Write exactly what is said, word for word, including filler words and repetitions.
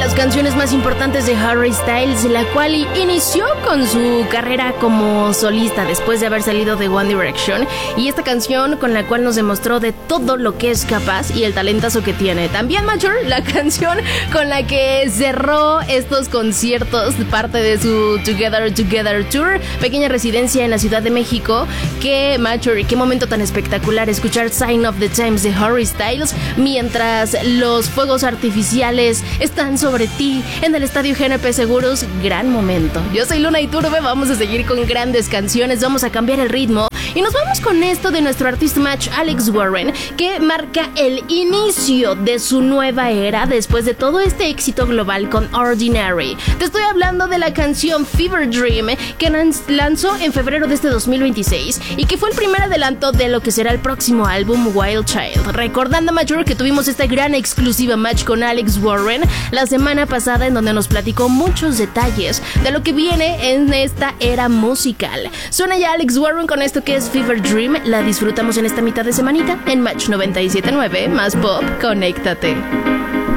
las canciones más importantes de Harry Styles, la cual inició con su carrera como solista después de haber salido de One Direction, y esta canción con la cual nos demostró de todo lo que es capaz y el talentazo que tiene. También Major, la canción con la que cerró estos conciertos, parte de su Together Together Tour, pequeña residencia en la Ciudad de México. Que Major, qué momento tan espectacular escuchar Sign of the Times de Harry Styles mientras los fuegos artificiales están sobre ti en el estadio G N P Seguros. Gran momento. Yo soy Luna Iturbe, vamos a seguir con grandes canciones, vamos a cambiar el ritmo y nos vamos con esto de nuestro artista match Alex Warren, que marca el inicio de su nueva era después de todo este éxito global con Ordinary. Te estoy hablando de la canción Fever Dream, que lanzó en febrero de este dos mil veintiséis y que fue el primer adelanto de lo que será el próximo álbum Wild Child. Recordando, Major, que tuvimos esta gran exclusiva match con Alex Warren la semana pasada, en donde nos platicó muchos detalles de lo que viene en esta era musical. Suena ya Alex Warren con esto que es Fever Dream. La disfrutamos en esta mitad de semanita en Match noventa y siete punto nueve, más pop, conéctate.